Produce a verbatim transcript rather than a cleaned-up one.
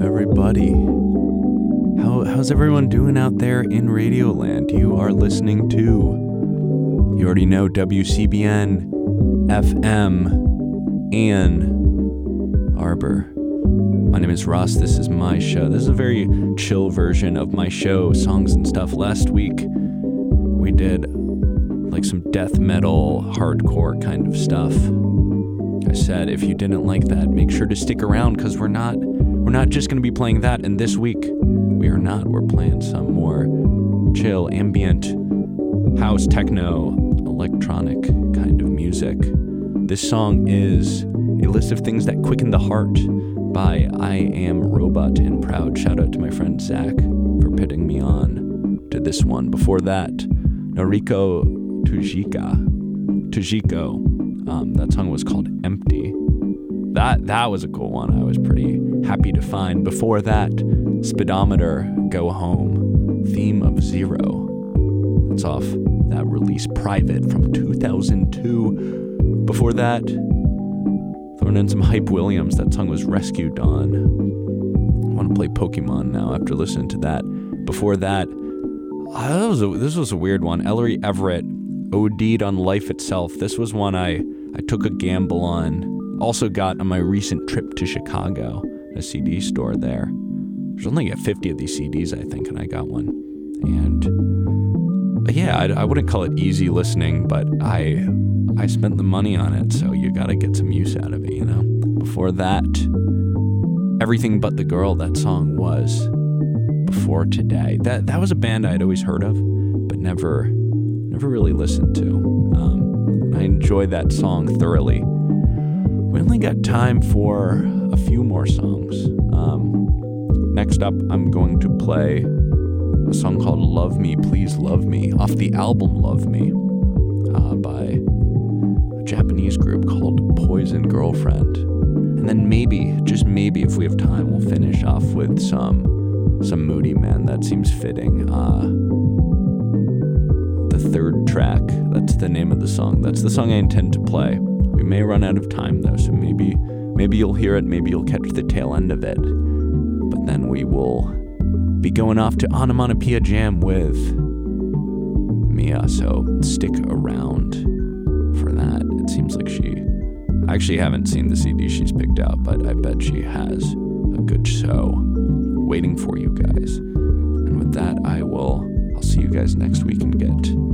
everybody. How, how's everyone doing out there in Radioland? You are listening to, you already know, W C B N, F M, Ann Arbor. My name is Ross. This is my show. This is a very chill version of my show, Songs and Stuff. Last week, we did like some death metal, hardcore kind of stuff. I said, if you didn't like that, make sure to stick around, because we're not we're not just going to be playing that. And this week, we are not. We're playing some more chill, ambient, house, techno, electronic kind of music. This song is A List of Things That Quicken the Heart by I Am Robot and Proud. Shout out to my friend Zach for pitting me on to this one. Before that, Noriko Tujika. Tujiko. Um, that song was called Empty. That that was a cool one. I was pretty happy to find. Before that, Speedometer, Go Home, Theme of Zero. That's off that release Private from two thousand two. Before that, throwing in some Hype Williams. That song was Rescue Dawn. I want to play Pokemon now after listening to that. Before that, uh, that was a, this was a weird one. Ellery Everett, O D'd on Life Itself. This was one I, I took a gamble on. Also got on my recent trip to Chicago, a C D store there. There's only fifty of these C Ds, I think, and I got one. And yeah, I, I wouldn't call it easy listening, but I I spent the money on it, so you gotta get some use out of it, you know? Before that, Everything But the Girl, that song was Before Today. That that was a band I'd always heard of, but never never really listened to. Um, and I enjoyed that song thoroughly. We only got time for a few more songs. Um, next up, I'm going to play a song called Love Me, Please Love Me, off the album Love Me, uh, by a Japanese group called Poison Girlfriend. And then maybe, just maybe, if we have time, we'll finish off with some some Moody Men. That seems fitting. Uh, the third track, that's the name of the song. That's the song I intend to play. We may run out of time, though, so maybe maybe you'll hear it, maybe you'll catch the tail end of it. But then we will be going off to Onomatopoeia Jam with Mia, so stick around for that. It seems like she... I actually haven't seen the C D she's picked out, but I bet she has a good show waiting for you guys. And with that, I will... I'll see you guys next week and get